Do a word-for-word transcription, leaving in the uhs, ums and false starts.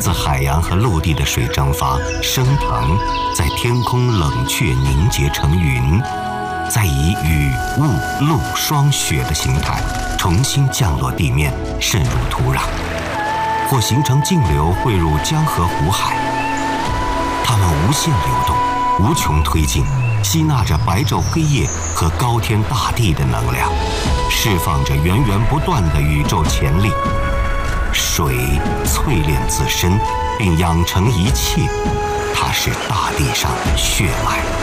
自海洋和陆地的水蒸发、升腾，在天空冷却凝结成云，再以雨、雾、露、霜、雪的形态重新降落地面，渗入土壤，或形成径流汇入江河湖海。它们无限流动，无穷推进，吸纳着白昼黑夜和高天大地的能量，释放着源源不断的宇宙潜力。水淬炼自身，并养成一切，它是大地上的血脉。